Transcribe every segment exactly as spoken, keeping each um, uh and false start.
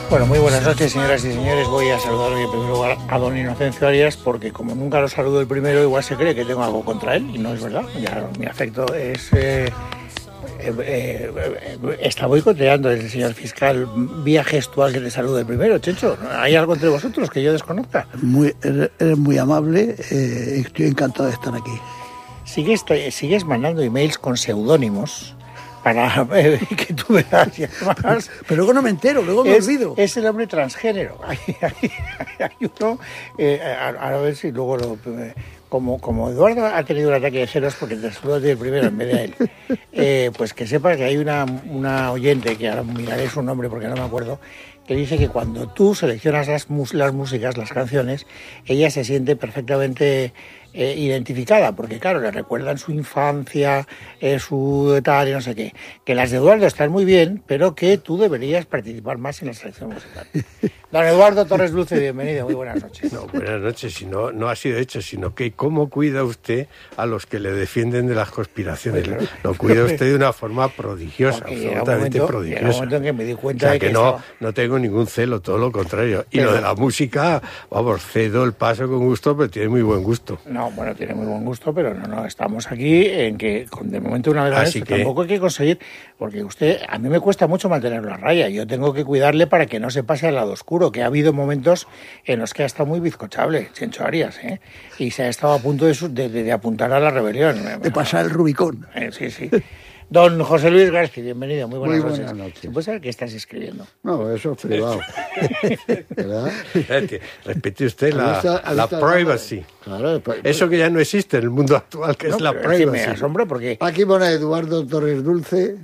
Bueno, muy buenas noches, señoras y señores. Voy a saludar hoy en primer lugar a don Inocencio Arias, porque como nunca lo saludo el primero, igual se cree que tengo algo contra él, y no es verdad. Ya mi afecto es... Eh, eh, eh, está boicoteando el señor fiscal vía gestual que te salude el primero, Checho. ¿Hay algo entre vosotros que yo desconozca? Muy, eres, eres muy amable, eh, estoy encantado de estar aquí. Sigues, sigues mandando emails con seudónimos para eh, que tú veas y además... Pero luego no me entero, luego me es, olvido. Es el hombre transgénero. Hay, hay, hay uno... Eh, a, a ver si luego lo... Eh, como, como Eduardo ha tenido un ataque de celos porque te saludo el primero en vez de él, eh, pues que sepas que hay una, una oyente, que ahora miraré su nombre porque no me acuerdo, que dice que cuando tú seleccionas las, las músicas, las canciones, ella se siente perfectamente... Eh, identificada, porque claro, le recuerdan su infancia, eh, su tal y no sé qué, que las de Eduardo están muy bien, pero que tú deberías participar más en la selección musical. Don Eduardo Torres Dulce, bienvenido, muy buenas noches. No, buenas noches, si no, no ha sido hecho, sino que cómo cuida usted a los que le defienden de las conspiraciones. Pues claro. Lo cuida usted de una forma prodigiosa, porque absolutamente momento, prodigiosa. Llega un momento en que me di cuenta o sea, de que, que no, estaba... no tengo ningún celo, todo lo contrario. Y pero... lo de la música, vamos, cedo el paso con gusto, pero tiene muy buen gusto. No, bueno, tiene muy buen gusto, pero no, no, estamos aquí en que, de momento, una vez más, que... tampoco hay que conseguir, porque usted, a mí me cuesta mucho mantenerlo a raya, yo tengo que cuidarle para que no se pase al lado oscuro, que ha habido momentos en los que ha estado muy bizcochable, Chencho Arias, ¿eh? Y se ha estado a punto de, de, de apuntar a la rebelión. De pasar el Rubicón. Eh, sí, sí. Don José Luis García, bienvenido, muy buenas, muy buenas noches. noches. ¿Puedes saber qué estás escribiendo? No, eso es privado. ¿Verdad? Respete usted la, está, la privacy. Claro, pues, eso que ya no existe en el mundo actual, que no, es la privacy. Es que me asombro porque... Aquí pone Eduardo Torres Dulce.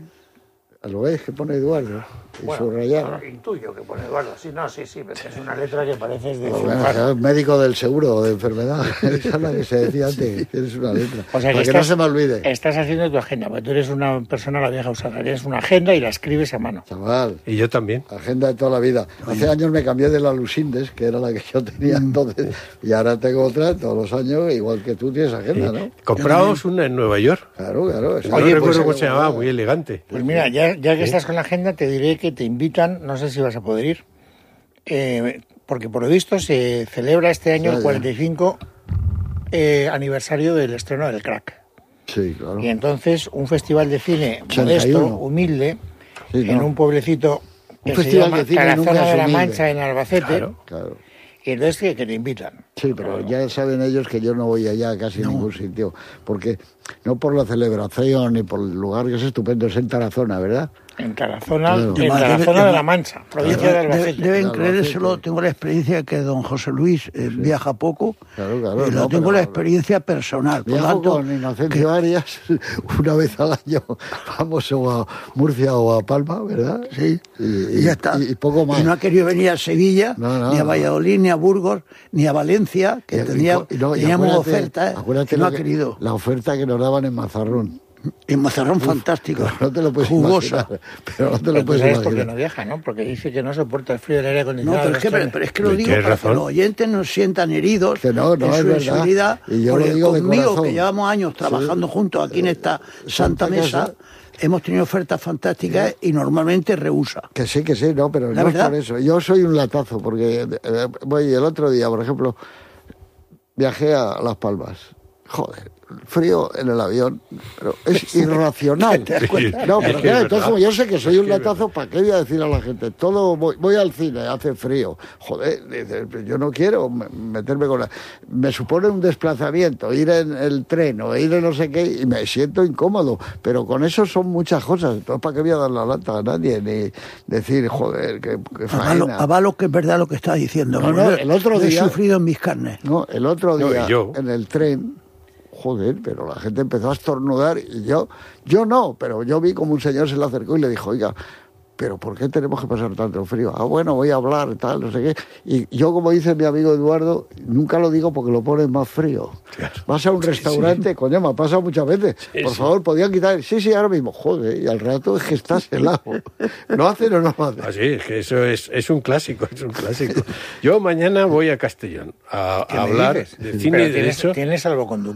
¿Lo ves que pone Eduardo? Y bueno, subrayado. Intuyo que pone Eduardo. Sí, no, sí, sí, pero es una letra que parece de... Bueno, médico del seguro o de enfermedad. Esa es la que se decía antes. Es una letra. O sea, que para estás, que no se me olvide. Estás haciendo tu agenda, porque tú eres una persona a la vieja usada. Eres una agenda y la escribes a mano. Chaval. Y yo también. Agenda de toda la vida. Hace años me cambié de la Lucindes, que era la que yo tenía entonces, y ahora tengo otra todos los años, igual que tú tienes agenda, ¿no? Compramos una en Nueva York. Claro, claro. No Oye, recuerdo pues, cómo se llamaba, muy elegante. Pues mira, ya, ya que ¿Sí? estás con la agenda, te diré que te invitan, no sé si vas a poder ir, eh, porque por lo visto se celebra este año ya, el cuarenta y cinco eh, aniversario del estreno del Crack. Sí, claro. Y entonces un festival de cine ochenta y uno. modesto, humilde, Sí, en no. un pueblecito que Un se festival llama de cine nunca Tarazona es de la humilde. Mancha en Albacete. Claro. Claro. Y entonces que, que te invitan. Sí, pero Claro. ya saben ellos que yo no voy allá a casi No. ningún sitio, porque no por la celebración ni por el lugar, que es estupendo, es en Tarazona, ¿verdad? En Tarazona, Claro. en Tarazona de la Mancha, provincia de Debe- Albacete. deben Claro, creérselo, Albacete. tengo la experiencia que don José Luis eh, viaja poco, Claro, claro, y lo no, tengo pero- la experiencia personal. Por Viajo tanto, con Inocencio Arias una vez al año, vamos o a Murcia o a Palma, ¿verdad? sí, Y, y ya está. Y, y poco más. Y no ha querido venir a Sevilla, No, no, ni a no. Valladolid, ni a Burgos, ni a Valencia, que Y- y- tenía, y no, y teníamos acuérdate- ofertas, acuérdate y no lo ha que- querido. La oferta que nos daban en Mazarrón. En Mazarrón fantástico, No te lo puedes jugosa. imaginar. Pero no te Pero lo tú puedes sabes por qué imaginar. no viaja, ¿no? Porque dice que no soporta el frío del aire No, acondicionado. pero es, que, Esto- pero, pero es que lo Pero digo tienes para que razón. los oyentes no se sientan heridos Que no, no, en es su verdad. sensibilidad. Y yo lo porque digo de conmigo, corazón. que llevamos años trabajando juntos aquí en esta Santa Mesa, Casa. hemos tenido ofertas fantásticas y normalmente rehúsa. Que sí, que sí, no, pero ¿La no es verdad? por eso. Yo soy un latazo, porque eh, voy el otro día, por ejemplo, viajé a Las Palmas. Joder, frío en el avión, pero es irracional. das cuenta? No, Es pero que claro, es entonces verdad. como yo sé que soy Es un que es latazo, ¿para qué voy a decir a la gente? Todo voy, voy al cine, hace frío. Joder, dice, yo no quiero meterme con la... Me supone un desplazamiento, ir en el tren o ir en no sé qué, y me siento incómodo. Pero con eso son muchas cosas. Entonces, ¿para qué voy a dar la lata a nadie? Ni decir, joder, qué, qué Avalo, faena. avalo que es verdad lo que está diciendo. No, porque no, yo- el otro lo he día- sufrido en mis carnes. No, el otro No, día y yo. en el tren, joder, pero la gente empezó a estornudar y yo, yo no, pero yo vi como un señor se le acercó y le dijo, oiga, pero ¿por qué tenemos que pasar tanto frío? Ah, bueno, voy a hablar, tal, no sé qué. Y yo, como dice mi amigo Eduardo, nunca lo digo porque lo ponen más frío. Claro. Vas a un restaurante, sí. Coño, me ha pasado muchas veces. Sí, Por sí. favor, podían quitar. Sí, sí, ahora mismo. Joder, y al rato es que estás helado. ¿No hacen o no hacen? Así es que eso es, es un clásico, es un clásico. Yo mañana voy a Castellón a, ¿Qué a me hablar dices? de cine Pero y tienes, derecho. ¿Tienes salvoconducto?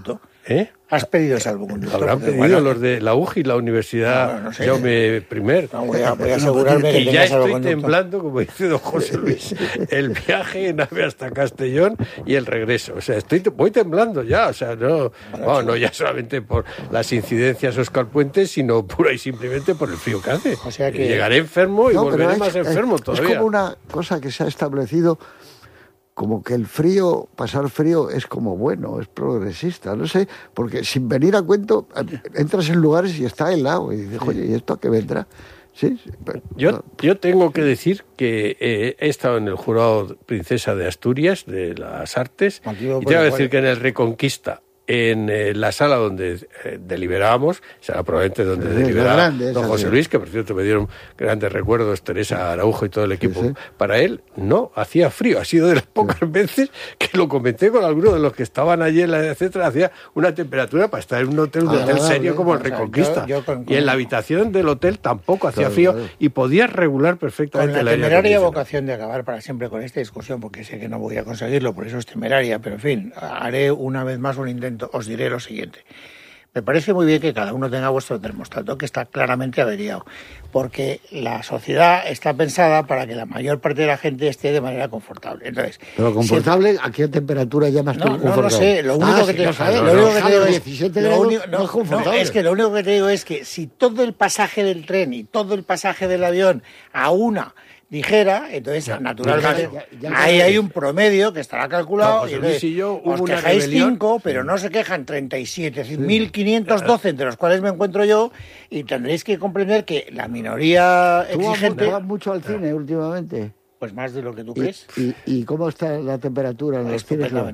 ¿Eh? ¿Has pedido salvoconducto? Habrán pedido bueno, los de la U J I, la Universidad no, no sé. Jaume I. No, voy, a, voy a asegurarme que, que ya estoy temblando, como dice don José Luis, el viaje en AVE hasta Castellón y el regreso. O sea, estoy voy temblando ya. O sea, no, bueno, no ya solamente por las incidencias Óscar Puente, sino pura y simplemente por el frío que hace. O sea que llegaré enfermo y no, volveré es, más enfermo es, todavía. Es como una cosa que se ha establecido, como que el frío, pasar frío es como bueno, es progresista, no sé, porque sin venir a cuento, entras en lugares y está helado y dices, oye, ¿y esto a qué vendrá? Sí, sí, pero, yo, no. yo tengo que decir que eh, he estado en el jurado Princesa de Asturias, de las Artes, Motivo y tengo que decir que en el Reconquista, en eh, la sala donde eh, deliberábamos, será probablemente donde sí, deliberaba grande, don José Luis, que por cierto me dieron grandes recuerdos, Teresa Araujo y todo el equipo. Sí, sí. Para él no hacía frío, ha sido de las pocas sí. veces que lo comenté con alguno de los que estaban allí, etcétera, hacía una temperatura para estar en un hotel, un ah, hotel serio ah, como el Reconquista. O sea, yo, yo con, con, y en la habitación del hotel tampoco hacía claro, frío claro. y podías regular perfectamente con la la temeraria vocación de acabar para siempre con esta discusión, porque sé que no voy a conseguirlo, por eso es temeraria, pero en fin, haré una vez más un intento. Os diré lo siguiente. Me parece muy bien que cada uno tenga vuestro termostato, que está claramente averiado, porque la sociedad está pensada para que la mayor parte de la gente esté de manera confortable. Entonces, pero confortable, si... ¿a qué temperatura llamas tú no, confortable? No lo sé, lo único ah, que te, no, no, lo único que te digo es diecisiete lo único, no, no, no, es que lo único que te digo es que si todo el pasaje del tren y todo el pasaje del avión a una ligera, entonces ya, naturalmente ya, ya, ya ahí hay un promedio que estará calculado no, y entonces y yo, os quejáis cinco, pero no se quejan treinta y siete, sí. mil quinientos doce, entre los cuales me encuentro yo, y tendréis que comprender que la minoría exigente... ¿Tú vas mucho al cine últimamente? Pues más de lo que tú crees. ¿Y, y, y cómo está la temperatura en los cines? Yo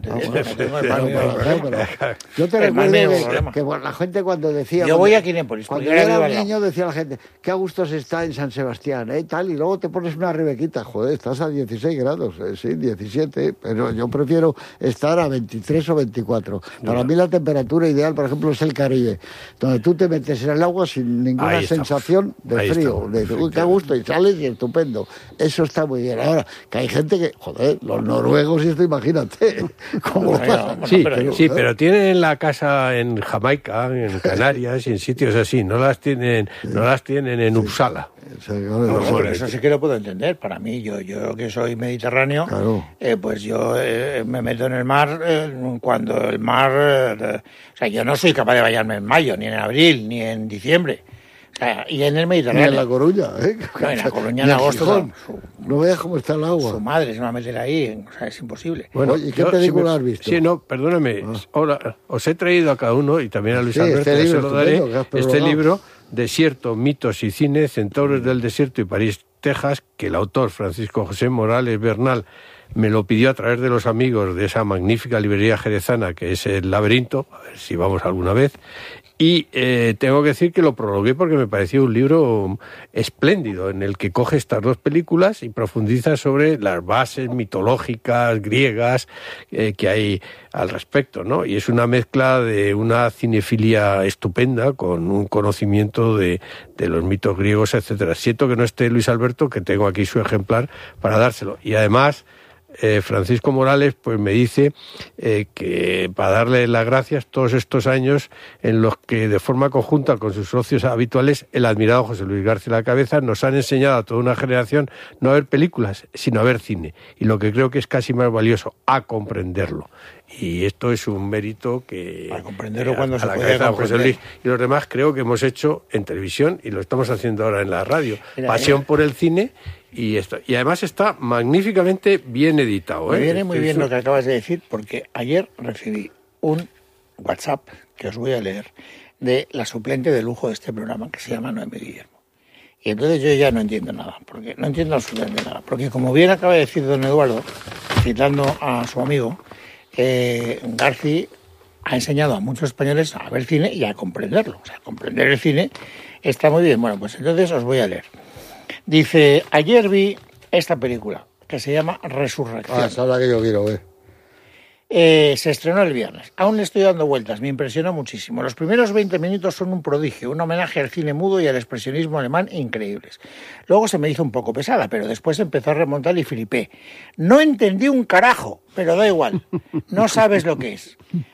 te recuerdo que, que bueno, la gente cuando decía... Yo voy a Kinépolis. Cuando yo era un niño decía la gente, qué a gusto se está en San Sebastián, ¿eh? Tal, y luego te pones una rebequita, joder, estás a dieciséis grados, eh, sí, diecisiete, pero yo prefiero estar a veintitrés o veinticuatro. Para no. mí la temperatura ideal, por ejemplo, es el Caribe, donde tú te metes en el agua sin ninguna sensación de Ahí frío, estamos. de uy, qué a gusto, y sales y estupendo. Eso está muy bien. Ahora, que hay gente que, joder, los noruegos, esto imagínate, ¿cómo bueno, pasa? Bueno, sí, pero, sí, pero tienen la casa en Jamaica, en Canarias y en sitios así, no las tienen, sí. no las tienen en sí. Uppsala. Sí, no, bueno, eso sí que lo puedo entender. Para mí, yo yo que soy mediterráneo, claro. eh, pues yo eh, me meto en el mar eh, cuando el mar... Eh, o sea, yo no soy capaz de bañarme en mayo, ni en abril, ni en diciembre. O sea, y en el Mediterráneo. Ni en La Coruña, ¿eh? No, en La Coruña en agosto. Su, no veas cómo está el agua. Su madre se va a meter ahí, o sea, es imposible. Bueno, ¿y qué yo, película si has visto? Sí, no, perdóname. Ah. Ahora, os he traído a cada uno, y también a Luis sí, Alberto, este libro, se lo daré, este libro, Desierto, mitos y cine, Centauros del desierto y París, Texas, que el autor, Francisco José Morales Bernal, me lo pidió a través de los amigos de esa magnífica librería jerezana que es El Laberinto, a ver si vamos alguna vez. Y eh, tengo que decir que lo prologué porque me pareció un libro espléndido en el que coge estas dos películas y profundiza sobre las bases mitológicas griegas eh, que hay al respecto, ¿no? Y es una mezcla de una cinefilia estupenda con un conocimiento de, de los mitos griegos, etcétera. Siento que no esté Luis Alberto, que tengo aquí su ejemplar para dárselo. Y además... Eh, Francisco Morales pues me dice eh, que para darle las gracias todos estos años en los que de forma conjunta con sus socios habituales el admirado José Luis García La Cabeza nos han enseñado a toda una generación no a ver películas sino a ver cine y lo que creo que es casi más valioso, a comprenderlo. Y esto es un mérito que para comprenderlo eh, cuando a, se a puede comprender. José Luis y los demás creo que hemos hecho en televisión y lo estamos haciendo ahora en la radio. Mira, Pasión mira. por el cine. Y esto y además está magníficamente bien editado. ¿eh? Me viene muy bien lo que acabas de decir, porque ayer recibí un WhatsApp, que os voy a leer, de la suplente de lujo de este programa, que se llama Noemí Guillermo. Y entonces yo ya no entiendo nada, porque no entiendo absolutamente nada. Porque como bien acaba de decir don Eduardo, citando a su amigo, eh, García ha enseñado a muchos españoles a ver cine y a comprenderlo. O sea, comprender el cine está muy bien. Bueno, pues entonces os voy a leer. Dice, ayer vi esta película, que se llama Resurrección. Ah, esa es la que yo quiero ver. Eh, se estrenó el viernes. Aún le estoy dando vueltas, me impresionó muchísimo. Los primeros veinte minutos son un prodigio, un homenaje al cine mudo y al expresionismo alemán increíbles. Luego se me hizo un poco pesada, pero después empezó a remontar y flipé. No entendí un carajo, pero da igual. No sabes lo que es.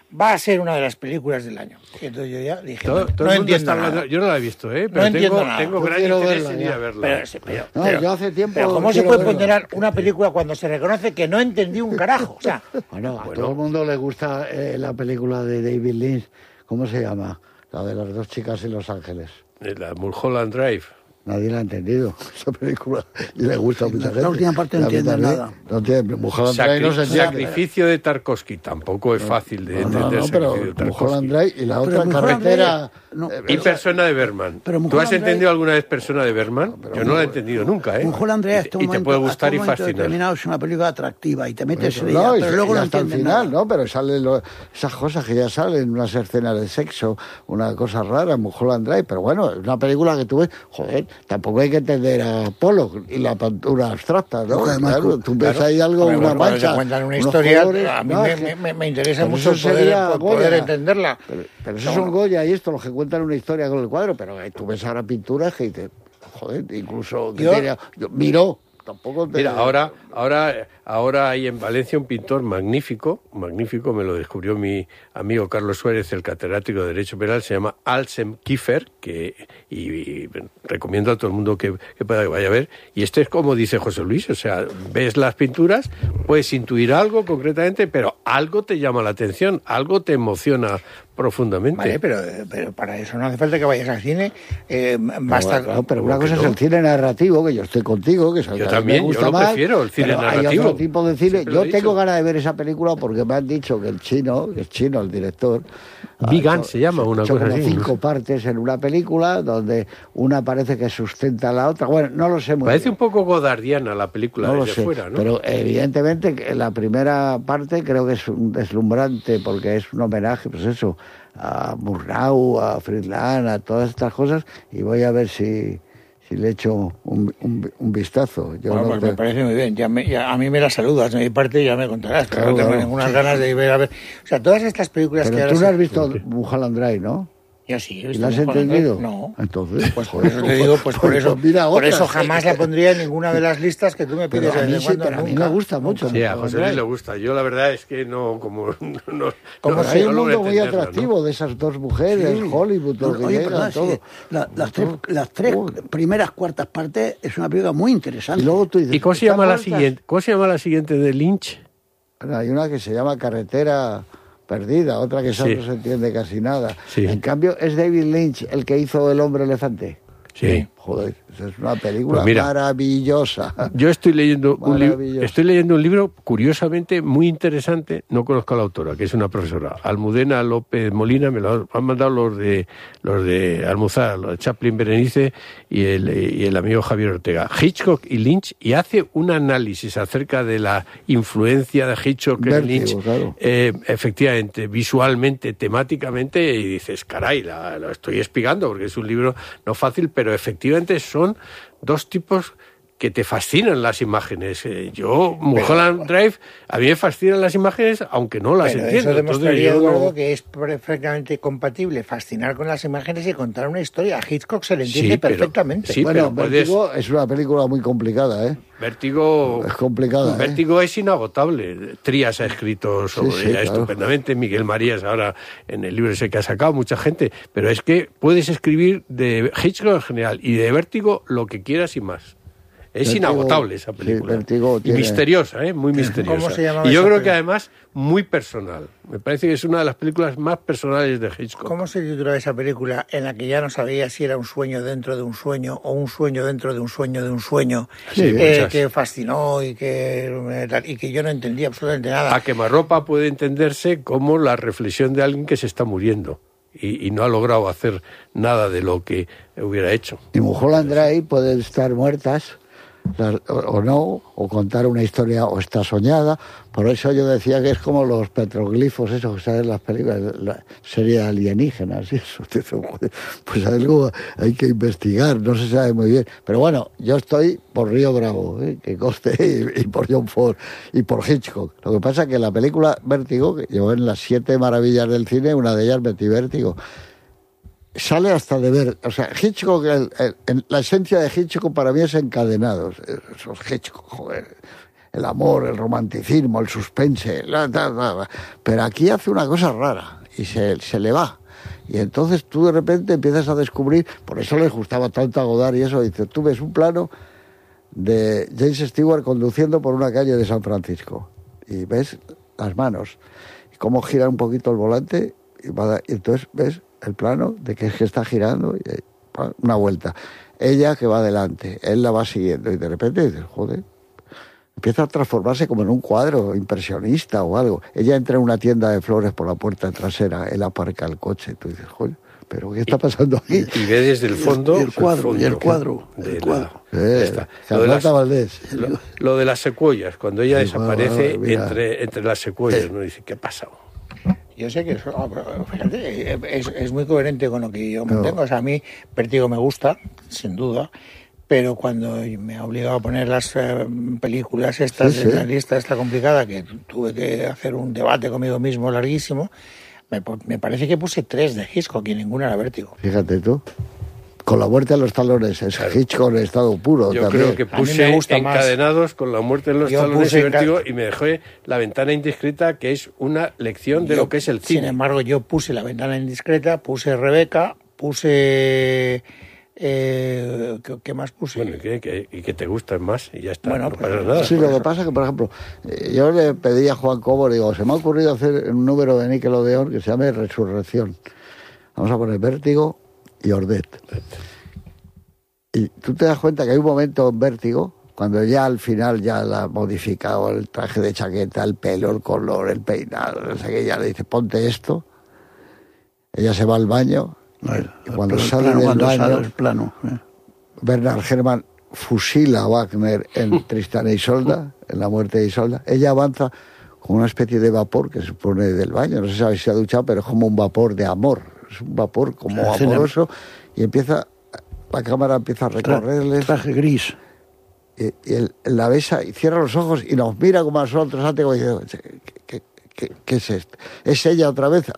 va a ser una de las películas del año. Y entonces yo ya dije, todo, no, todo no el mundo entiendo está nada. hablando, yo no la he visto, ¿eh? Pero no tengo, nada. tengo gran interés en ir a verla. Pero, pero, no, pero, yo hace tiempo pero ¿cómo se quiero puede verla. ponderar una película cuando se reconoce que no entendí un carajo? O sea, Bueno, a Bueno. todo el mundo le gusta eh, la película de David Lynch. ¿Cómo se llama? La de las dos chicas en Los Ángeles. La Mulholland Drive. Nadie la ha entendido, esa película. Y le gusta a mucha La- la gente. última parte no Y a mí entiende también. nada. No entiende. Mulholland Drive no se Sacri- entiende. sacrificio de Tarkovsky. Tampoco es fácil de No, entender. no, no, el pero sacrificio de Mulholland Tarkovsky. Drive y la Pero otra Mulholland carretera... Drive, no. eh, Y Persona de Berman. Pero ¿Tú has Mulholland entendido Drive- alguna vez Persona de Berman? Yo no la he entendido nunca, ¿eh? Mulholland Drive hasta un y, y te momento, puede gustar hasta y un momento fascinar. determinado es una película atractiva y te metes en ella, No, y, pero y luego no hasta el entiendes final, nada. ¿no? Pero salen lo- esas cosas que ya salen, unas escenas de sexo, una cosa rara, Mulholland Drive, pero bueno, es una película que tú ves, joder, tampoco hay que entender a Pollock y la pintura abstracta, ¿no? Porque además, Claro, tú ves claro. ahí algo, Hombre, una pues cuando mancha, te cuentan una unos historia, colores, a mí no, me, es que- me- me interesa pero mucho eso poder, sería po- poder Goya. entenderla. Pero, pero eso No, son Goya y esto, los que cuentan una historia con el cuadro, pero eh, tú ves ahora pinturas que dices, joder, incluso que Yo- tiene- yo- miró, tampoco te... Mira, ahora, ahora, ahora hay en Valencia un pintor magnífico, magnífico, me lo descubrió mi amigo Carlos Suárez, el catedrático de Derecho Penal, se llama Alsem Kiefer, que y, y recomiendo a todo el mundo que, que pueda que vaya a ver. Y este es como dice José Luis, o sea, ves las pinturas, puedes intuir algo concretamente, pero algo te llama la atención, algo te emociona profundamente. Vale, pero, pero para eso no hace falta que vayas al cine. Eh, basta. Pero, pero una ¿Cómo que cosa es no? el cine narrativo, que yo estoy contigo, que es el Yo que a mí también, me gusta yo lo más, prefiero, el cine pero narrativo. Hay otro tipo de cine. Siempre lo Yo he tengo dicho. ganas de ver esa película porque me han dicho que el chino, que es chino el director, ha Big Gun hecho- se llama, ha una hecho cosa como así, cinco ¿no? partes en una película donde una parece que sustenta a la otra. Bueno, no lo sé muy Parece bien. un poco godardiana la película No lo desde sé, fuera, ¿no? pero evidentemente que la primera parte creo que es un deslumbrante porque es un homenaje, pues eso, a Murnau, a Friedland, a todas estas cosas, y voy a ver si, si le echo un, un, un vistazo. Yo Bueno, no pues te- me parece muy bien. Ya me- ya- a mí me la saludas, de mi parte ya me contarás. Pero Claro, no tengo claro. ninguna ganas de ir a ver. O sea, todas estas películas que Pero ahora tú no se- has visto Mulholland Drive, ¿no? Yo sí, he ¿Y visto la has Mulholland Drive. entendido? No. Entonces, Pues por eso te digo, pues por eso, mira por otras. eso jamás la pondría en ninguna de las listas que tú me Pero pides a de mí vez en sí, cuando. pero a mí nunca. me gusta mucho. Sí, a Mulholland José Luis Drive. le gusta. Yo la verdad es que no, como no, Como no, Pero hay no un logro mundo muy entenderla, atractivo ¿no? de esas dos mujeres, Hollywood, todo lo que Oye, llegan, perdón, todo. sí, la- las tres, las tres Joder. primeras cuartas partes es una película muy interesante. Y luego tú dices, ¿Y cómo se ¿están llama la muertas? siguiente? ¿Cómo se llama la siguiente de Lynch? Bueno, hay una que se llama Carretera Perdida, otra que Sí. no se entiende casi nada. Sí. En cambio, es David Lynch el que hizo El hombre elefante. Sí. Joder, esa es una película Pues mira, maravillosa. Yo estoy leyendo un libro, Maravilloso. estoy leyendo un libro curiosamente muy interesante. No conozco a la autora, que es una profesora, Almudena López Molina. Me lo han mandado los de los de Almuzar, los de Chaplin Berenice y el, y el amigo Javier Ortega, Hitchcock y Lynch, y hace un análisis acerca de la influencia de Hitchcock en Vértigo, Lynch, claro. eh, efectivamente, visualmente, temáticamente, y dices, caray, la, lo estoy espigando porque es un libro no fácil, pero efectivamente son dos tipos que te fascinan las imágenes. Eh, yo, Mulholland Drive, a mí me fascinan las imágenes, aunque no las Pero entiendo. eso demostraría, Entonces, yo no- Eduardo, que es perfectamente compatible fascinar con las imágenes y contar una historia. A Hitchcock se le entiende Sí, pero- perfectamente. sí, bueno, pero puedes- Vértigo es una película muy complicada, ¿eh? Vértigo, Es complicada, ¿eh? Vértigo es inagotable. Trías ha escrito sobre Sí, sí, ella claro. estupendamente. Miguel Marías ahora en el libro ese que ha sacado, mucha gente. Pero es que puedes escribir de Hitchcock en general y de Vértigo lo que quieras y más. Es Vértigo, inagotable esa sí, película. Vértigo y tiene- misteriosa, ¿eh? Muy misteriosa. ¿Cómo se llamaba y yo esa creo que película? además muy personal. Me parece que es una de las películas más personales de Hitchcock. ¿Cómo se titulaba esa película en la que ya no sabía si era un sueño dentro de un sueño o un sueño dentro de un sueño de un sueño? Sí, eh, muchas. que fascinó y que, eh, tal, y que yo no entendía absolutamente nada. A quemarropa puede entenderse como la reflexión de alguien que se está muriendo y, y no ha logrado hacer nada de lo que hubiera hecho. Y Mulholland Drive pueden estar muertas las- o, o no, o contar una historia o está soñada. Por eso yo decía que es como los petroglifos, esos que salen en las películas, la serie de alienígenas y eso. Pues algo hay que investigar, no se sabe muy bien. Pero bueno, yo estoy por Río Bravo, ¿eh? Que coste, y, y por John Ford y por Hitchcock. Lo que pasa es que la película Vértigo, que llevó en las siete maravillas del cine, una de ellas metí Vértigo. Sale hasta de ver, o sea, Hitchcock, el, el, el, la esencia de Hitchcock para mí es Encadenados, esos Hitchcock, joder, el amor, el romanticismo, el suspense, la, la, la, la. Pero aquí hace una cosa rara y se, se le va. Y entonces tú de repente empiezas a descubrir, por eso les gustaba tanto a Godard y eso, dices, tú ves un plano de James Stewart conduciendo por una calle de San Francisco y ves las manos, y cómo gira un poquito el volante y, va, y entonces ves el plano de que es que está girando y una vuelta. Ella que va adelante, él la va siguiendo y de repente dices, joder, empieza a transformarse como en un cuadro impresionista o algo. Ella entra en una tienda de flores por la puerta trasera, él aparca el coche, tú dices, joder, pero ¿qué está pasando aquí? Y ve desde el fondo... Y el cuadro, el fondo, y el cuadro, de el cuadro. La, Eh, lo, de las, Valdés. Lo, lo de las secuoyas, cuando ella sí, desaparece bueno, entre, entre las secuoyas, eh. ¿no? Dice, ¿qué pasa? Yo sé que eso, fíjate, es, es muy coherente con lo que yo mantengo. No. O sea, a mí Vértigo me gusta, sin duda, pero cuando me ha obligado a poner las eh, películas estas sí, sí. en la lista esta complicada, que tuve que hacer un debate conmigo mismo larguísimo, me, me parece que puse tres de Hitchcock y ninguna era Vértigo. Fíjate tú. Con la muerte de los talones, es claro. Hitchcock en estado puro. Yo también. creo que puse Encadenados más. Con la muerte de los Yo talones y Vértigo y me dejé La ventana indiscreta, que es una lección de yo, lo que es el cine. Sin embargo, yo puse La ventana indiscreta, puse Rebeca, puse... Eh, ¿qué, ¿Qué más puse? Bueno, y que, que, y que te gustan más y ya está, bueno, no pues, pasa nada. Sí, lo que pasa es que, por ejemplo, yo le pedí a Juan Cobo, digo, se me ha ocurrido hacer un número de Nickelodeon que se llame Resurrección. Vamos a poner Vértigo y Ordet. Y tú te das cuenta que hay un momento en Vértigo, cuando ya al final ya la ha modificado el traje de chaqueta, el pelo, el color, el peinado, no sé qué, ya le dice, ponte esto. Ella se va al baño. El, y cuando el sale plano, del cuando baño, sale el plano, eh. Bernard Herrmann fusila a Wagner en Tristán e Isolda, en La muerte de Isolda. Ella avanza con una especie de vapor que se pone del baño, no se sabe si se ha duchado, pero es como un vapor de amor, es un vapor como o sea, amoroso, y empieza, la cámara empieza a recorrerles. Traje gris. Y, y él, él la besa y cierra los ojos y nos mira como a nosotros antes, como diciendo, ¿qué, qué, qué es esto? Es ella otra vez,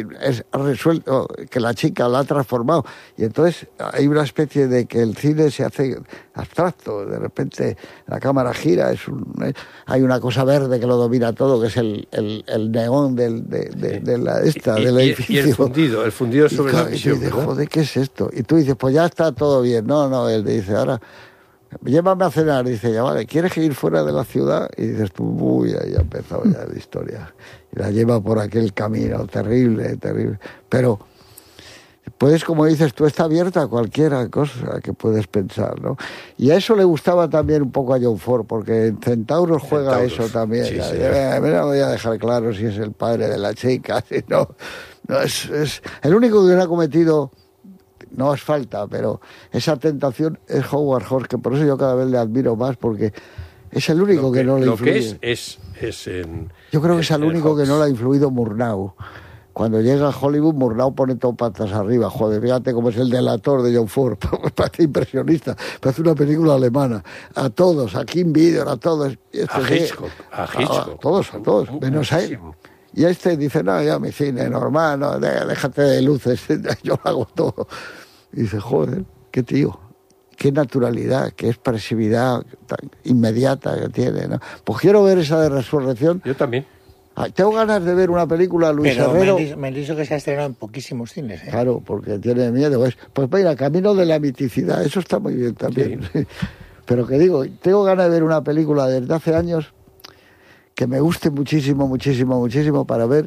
ha resuelto que la chica la ha transformado. Y entonces hay una especie de que el cine se hace abstracto, de repente la cámara gira, es un, hay una cosa verde que lo domina todo, que es el, el, el neón del, de, de, de la esta, y, del y, edificio. Y el fundido, el fundido sobre y, la visión. Y dice, joder, ¿qué es esto? Y tú dices, pues ya está todo bien. No, no, él dice, ahora... llévame a cenar, dice ella, vale, ¿quieres ir fuera de la ciudad? Y dices tú, uy, ahí ha empezado ya la historia. Y la lleva por aquel camino terrible, terrible. Pero puedes, como dices tú, está abierta a cualquier cosa que puedes pensar, ¿no? Y a eso le gustaba también un poco a John Ford, porque en Centauros juega Centauros. Eso también. Sí, sí. Me lo voy a dejar claro si es el padre de la chica, si no. no es, es el único que no ha cometido... no es falta, pero esa tentación es Howard Hawks, que por eso yo cada vez le admiro más, porque es el único que, que no le influye. Lo que es, es, es en, yo creo que es, es el único Hawks. Que no le ha influido Murnau. Cuando llega a Hollywood, Murnau pone todo patas arriba. Joder, fíjate cómo es el delator de John Ford. Parece impresionista. Parece una película alemana. A todos, a Kim Vidor, a todos. Este a Hitchcock. A Hitchcock. A todos, a todos. Menos a él. Y este dice, no, ya mi cine normal, no, déjate de luces, yo lo hago todo. Y dice, joder, qué tío, qué naturalidad, qué expresividad tan inmediata que tiene, ¿no? Pues quiero ver esa de Resurrección. Yo también. Ah, tengo ganas de ver una película Luis Pero Herrero. Me, me han dicho que se ha estrenado en poquísimos cines, ¿eh? Claro, porque tiene miedo. Pues, pues mira, Camino de la miticidad, eso está muy bien también. Sí. Pero que digo, tengo ganas de ver una película desde hace años que me guste muchísimo, muchísimo, muchísimo para ver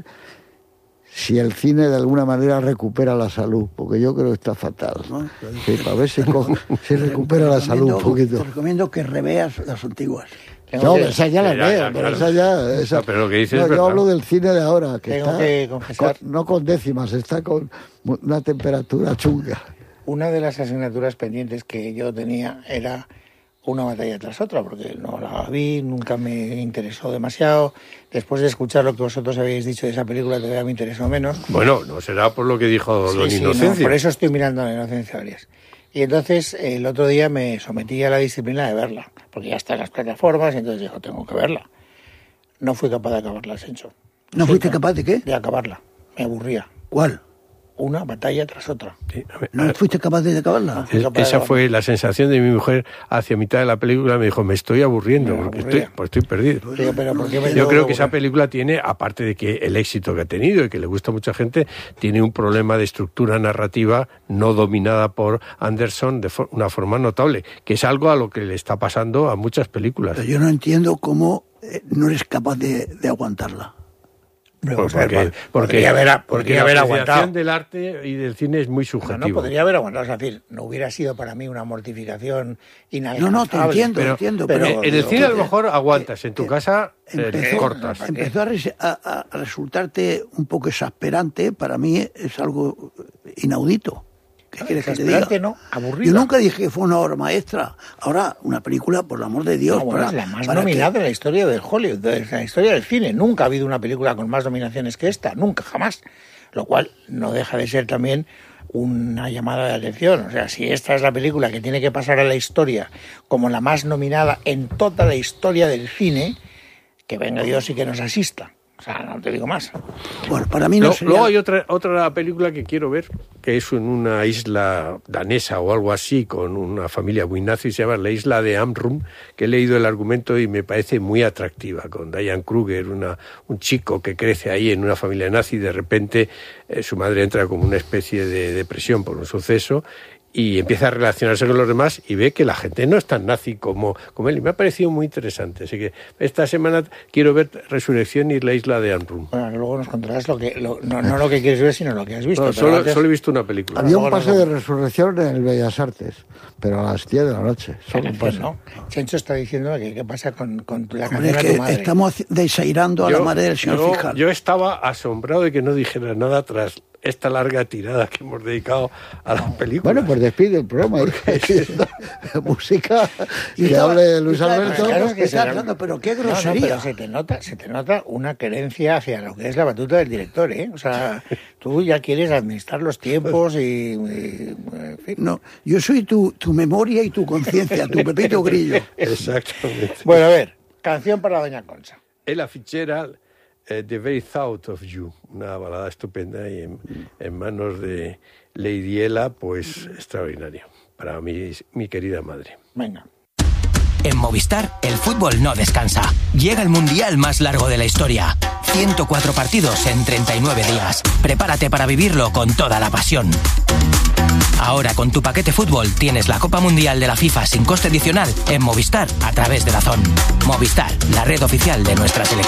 si el cine de alguna manera recupera la salud, porque yo creo que está fatal, ¿no? Sí, para ver si, co- si recupera la salud un poquito. Te recomiendo que reveas las antiguas. No, esas ya las ya, veo, ya, pero claro. esa ya... Esa, no, pero lo que dices no, es yo verdad. hablo del cine de ahora, que Tengo está que confesar. con, no con décimas, está con una temperatura chunga. Una de las asignaturas pendientes que yo tenía era una batalla tras otra, porque no la vi, nunca me interesó demasiado. Después de escuchar lo que vosotros habéis dicho de esa película, todavía me interesó menos. Bueno, no será por lo que dijo sí, Don sí, Inocencio. No, por eso estoy mirando a la Inocencia Arias. Y entonces el otro día me sometí a la disciplina de verla, porque ya está en las plataformas, y entonces dijo, tengo que verla. No fui capaz de acabarla, Sencho. ¿No sí, fuiste capaz de qué? De acabarla. Me aburría. ¿Cuál? una batalla tras otra. Sí, ver, ¿No fuiste capaz de acabarla? Es, esa fue la sensación de mi mujer hacia mitad de la película. Me dijo, me estoy aburriendo, me porque estoy, pues estoy perdido. Digo, pero ¿por qué me Yo creo que esa película tiene, aparte de que el éxito que ha tenido y que le gusta a mucha gente, tiene un problema de estructura narrativa no dominada por Anderson de for- una forma notable, que es algo a lo que le está pasando a muchas películas. Pero yo no entiendo cómo eh, no eres capaz de, de aguantarla. Pues porque, porque, podría haber, porque podría la haber apreciación aguantado. del arte y del cine es muy subjetiva. No, no, podría haber aguantado. Es decir, no hubiera sido para mí una mortificación inalcanzable. No, no, te entiendo, pero, entiendo. Pero, pero en el cine a lo mejor aguantas, en tu eh, casa empezó, eh, cortas. Empezó a, res- a, a resultarte un poco exasperante. Para mí es algo inaudito. ¿Qué quieres que te diga? No, aburrido. Yo nunca dije que fue una obra maestra. Ahora, una película, por el amor de Dios. No, bueno, para, es la más para nominada que... de la historia del Hollywood, de la historia del cine. Nunca ha habido una película con más nominaciones que esta, nunca, jamás. Lo cual no deja de ser también una llamada de atención. O sea, si esta es la película que tiene que pasar a la historia como la más nominada en toda la historia del cine, que venga Dios y que nos asista. O sea, no te digo más. Bueno, para mí no Luego, sería... luego hay otra otra película que quiero ver, que es en una isla danesa o algo así, con una familia muy nazi, se llama La Isla de Amrum, que he leído el argumento y me parece muy atractiva, con Diane Kruger, una, un chico que crece ahí en una familia nazi y de repente eh, su madre entra como una especie de depresión por un suceso y empieza a relacionarse con los demás y ve que la gente no es tan nazi como, como él. Y me ha parecido muy interesante. Así que esta semana quiero ver Resurrección y La Isla de Amrum. Bueno, luego nos contarás lo que, lo, no, no lo que quieres ver, sino lo que has visto. No, pero solo, antes... solo he visto una película. Había un pase de resurrección en el Bellas Artes, pero a las diez de la noche. Solo un pase. No. Chencho está diciendo que qué pasa con, con la Hombre, canción es de tu que madre. estamos desairando a Yo- la madre del señor yo, Fijal. yo estaba asombrado de que no dijera nada tras esta larga tirada que hemos dedicado a las películas. Bueno, pues despide el programa. Música, Y que estaba- hable Luis y estaba- Alberto. Claro, es que está se- hablando, pero qué No, no, grosería. pero se te nota, se te nota una querencia hacia lo que es la batuta del director, ¿eh? O sea, tú ya quieres administrar los tiempos y, y, en fin. No, yo soy tu, tu memoria y tu conciencia, tu Pepito Grillo. Exactamente. Bueno, a ver, canción para Doña Concha. Ella Fitzgerald, eh, The Very Thought of You, una balada estupenda y en, en manos de Lady Ella, pues extraordinario. Para mi, mi querida madre. Venga. En Movistar, el fútbol no descansa. Llega el mundial más largo de la historia. ciento cuatro partidos en treinta y nueve días. Prepárate para vivirlo con toda la pasión. Ahora con tu paquete fútbol tienes la Copa Mundial de la FIFA sin coste adicional en Movistar a través de DAZN. Movistar, la red oficial de nuestra selección.